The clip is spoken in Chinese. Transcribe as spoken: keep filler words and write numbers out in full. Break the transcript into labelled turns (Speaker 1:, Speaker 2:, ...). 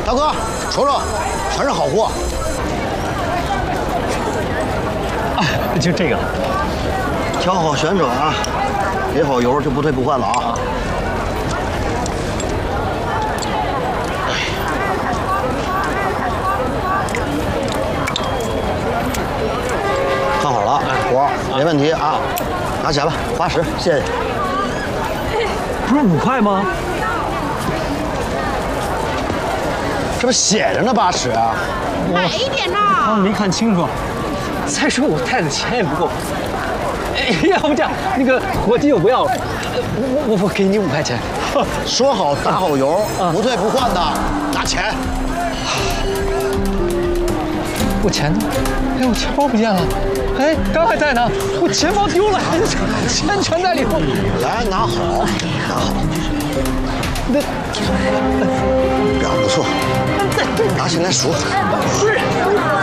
Speaker 1: 大哥，瞅瞅，全是好货。
Speaker 2: 啊，就这个，
Speaker 1: 调好旋转啊，给好油就不退不换了啊。看好了，活没问题啊，拿钱吧，八十，谢谢。
Speaker 2: 不是五块吗？
Speaker 1: 这不写着呢，八十啊。
Speaker 3: 买一点呐！
Speaker 2: 啊，没看清楚。再说我带的钱也不够。哎，要不这样，那个火鸡我不要了，我我我给你五块钱。
Speaker 1: 说好打好油，不退不换的，拿钱。
Speaker 2: 我钱呢？哎，我钱包不见了。哎，刚还在呢，我钱包丢了，钱全在里头。
Speaker 1: 来，拿好，拿好。
Speaker 2: 那
Speaker 1: 表不错，拿起来数。
Speaker 2: 不是。